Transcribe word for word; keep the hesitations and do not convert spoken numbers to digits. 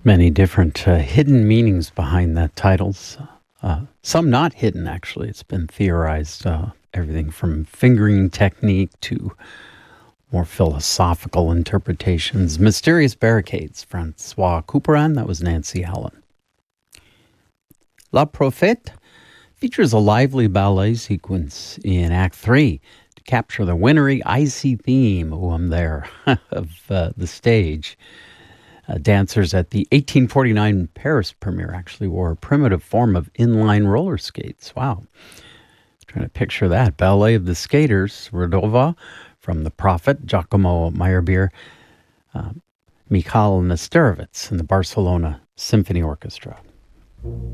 Many different uh, hidden meanings behind that titles. Uh, some not hidden, actually. It's been theorized. Uh, everything from fingering technique to more philosophical interpretations. Mysterious Barricades, Francois Couperin. That was Nancy Allen. La Prophète features a lively ballet sequence in Act three to capture the wintry, icy theme, oh, I'm there, of uh, the stage. Uh, dancers at the eighteen forty-nine Paris premiere actually wore a primitive form of inline roller skates. Wow. Trying to picture that. Ballet of the Skaters, Rodova, from The Prophet, Giacomo Meyerbeer, uh, Mikhail Nesterovitz, and the Barcelona Symphony Orchestra.